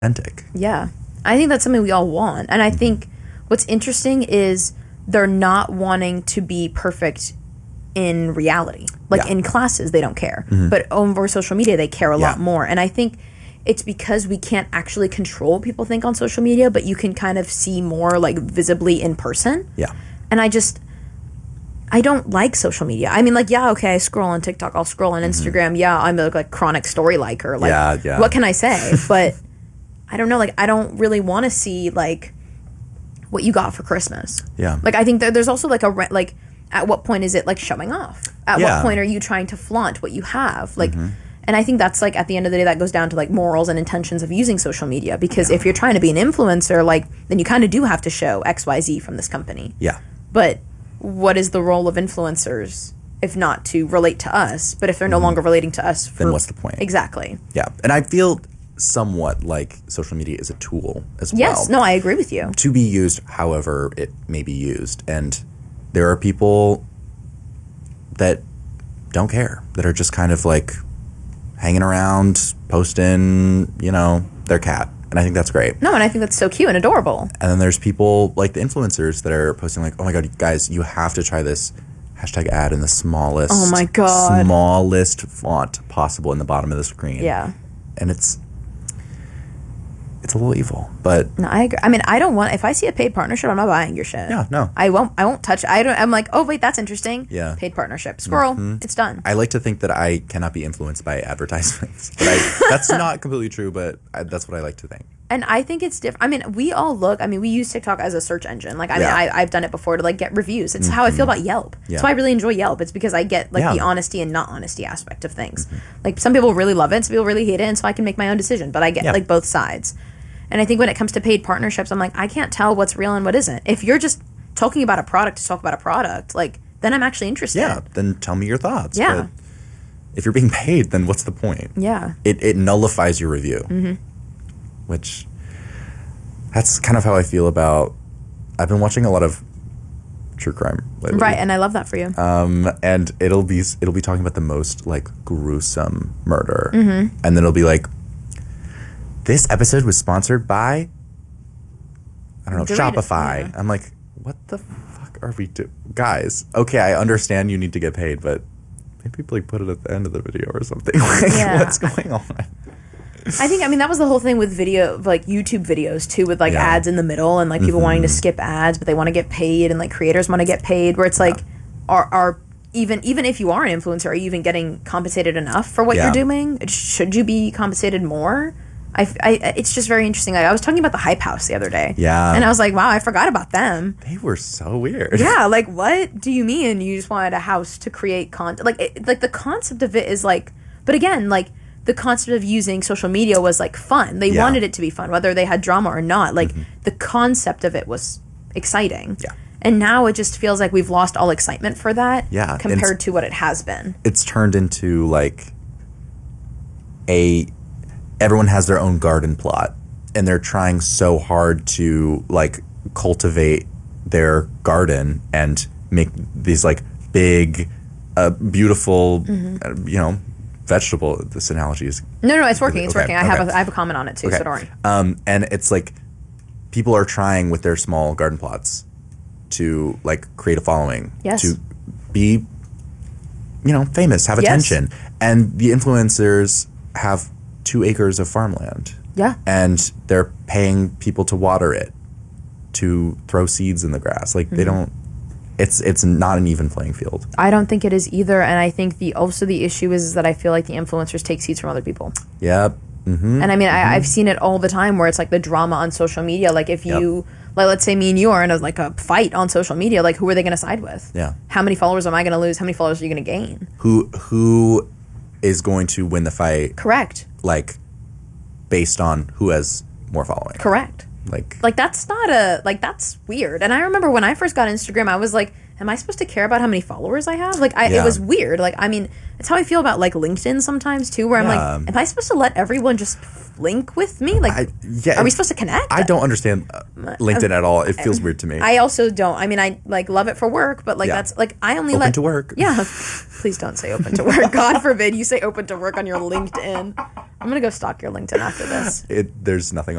authentic. Yeah. I think that's something we all want. And I think what's interesting is they're not wanting to be perfect in reality. Like in classes, they don't care. But over social media, they care a lot more. And I think it's because we can't actually control what people think on social media, but you can kind of see more like visibly in person. Yeah. And I don't like social media. I mean, like, okay, I scroll on TikTok, I'll scroll on Instagram. I'm a like chronic story liker. Like, what can I say? But I don't know. Like, I don't really want to see like what you got for Christmas. Yeah. Like, I think there's also like like, at what point is it like showing off? At what point are you trying to flaunt what you have? Like, and I think that's like at the end of the day, that goes down to like morals and intentions of using social media. Because if you're trying to be an influencer, like, then you kind of do have to show XYZ from this company. Yeah. But what is the role of influencers if not to relate to us? But if they're no longer relating to us, then what's the point? Exactly. Yeah. And I feel somewhat like social media is a tool as well. Yes. No, I agree with you. To be used however it may be used. And there are people that don't care, that are just kind of like hanging around, posting, their cat. And I think that's great. No, and I think that's so cute and adorable. And then there's people like the influencers that are posting like, oh my God, guys, you have to try this #ad in the smallest, oh my God, smallest font possible in the bottom of the screen. Yeah. And it's a little evil, but no, I agree. I mean, I don't want, if I see a paid partnership, I'm not buying your shit. Yeah, no. I won't touch it. I'm like, oh wait, that's interesting. Yeah. Paid partnership. Squirrel. It's done. I like to think that I cannot be influenced by advertisements. But that's not completely true, but that's what I like to think. And I think it's different. I mean, we use TikTok as a search engine. Like, I mean, I've done it before to like get reviews. It's how I feel about Yelp. Yeah. That's why I really enjoy Yelp. It's because I get like the honesty and not honesty aspect of things. Like, some people really love it, some people really hate it, and so I can make my own decision. But I get like both sides. And I think when it comes to paid partnerships, I'm like, I can't tell what's real and what isn't. If you're just talking about a product to talk about a product, like, then I'm actually interested. Yeah, then tell me your thoughts. Yeah. But if you're being paid, then what's the point? Yeah. It nullifies your review. Which, that's kind of how I feel about, I've been watching a lot of true crime lately. Right, and I love that for you. And it'll be talking about the most, like, gruesome murder. And then it'll be like, this episode was sponsored by, I don't know, Shopify. Yeah. I'm like, what the fuck are we doing? Guys, okay, I understand you need to get paid, but maybe like put it at the end of the video or something. Like, what's going on? I think, I mean, that was the whole thing with video, like YouTube videos too, with like ads in the middle and like people wanting to skip ads, but they want to get paid, and like creators want to get paid, where it's like, are even if you are an influencer, are you even getting compensated enough for what you're doing? Should you be compensated more? It's just very interesting. Like, I was talking about the Hype House the other day. Yeah. And I was like, wow, I forgot about them. They were so weird. Yeah, like, what do you mean you just wanted a house to create content? Like the concept of it is like, but again, like, the concept of using social media was like fun. They wanted it to be fun, whether they had drama or not. Like, the concept of it was exciting. Yeah. And now it just feels like we've lost all excitement for that compared to what it has been. It's turned into like everyone has their own garden plot, and they're trying so hard to like cultivate their garden and make these like big, beautiful, vegetable. This analogy is no, it's working. It's working. I have a comment on it too. So don't worry. And it's like people are trying with their small garden plots to like create a following, to be, famous, have attention, and the influencers have 2 acres of farmland. Yeah. And they're paying people to water it, to throw seeds in the grass. Like, they don't, it's not an even playing field. I don't think it is either. And I think the issue is that I feel like the influencers take seeds from other people. Yep. And I mean, I've seen it all the time where it's like the drama on social media. Like, if you, like, let's say me and you are in a fight on social media, like, who are they going to side with? Yeah. How many followers am I going to lose? How many followers are you going to gain? Who is going to win the fight? Correct. Like, based on who has more following. Correct. Like that's not that's weird. And I remember when I first got Instagram, I was like, am I supposed to care about how many followers I have? Like, it was weird. Like, I mean, it's how I feel about like LinkedIn sometimes too, where I'm like, am I supposed to let everyone just link with me? Like, are we supposed to connect? I don't understand LinkedIn at all. It feels weird to me. I also don't. I mean, I like love it for work, but like that's like I only open to work. Yeah. Please don't say open to work. God forbid you say open to work on your LinkedIn. I'm gonna go stalk your LinkedIn after this. There's nothing